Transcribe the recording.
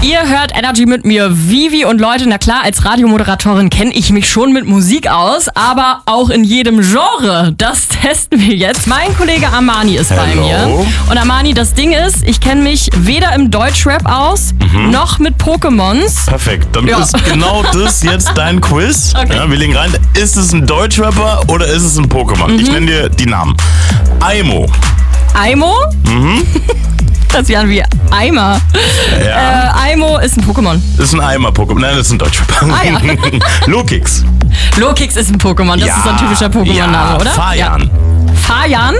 Ihr hört Energy mit mir, Vivi, und Leute, na klar, als Radiomoderatorin kenne ich mich schon mit Musik aus, aber auch in jedem Genre. Das testen wir jetzt. Mein Kollege Armani ist bei mir. Und Armani, das Ding ist, ich kenne mich weder im Deutschrap aus, noch mit Pokémons. Perfekt, dann ist genau das jetzt dein Quiz. Okay. Ja, wir legen rein. Ist es ein Deutschrapper oder ist es ein Pokémon? Ich nenne dir die Namen. Aimo. Aimo? Das ist ja wie Eimer. Ja. Aimo ist ein Pokémon. Das ist ein Eimer-Pokémon. Nein, das ist ein Deutschrapper. Ah, ja. Lokix. Lokix ist ein Pokémon. Das ist so ein typischer Pokémon-Name, oder? Fajan. Fajan?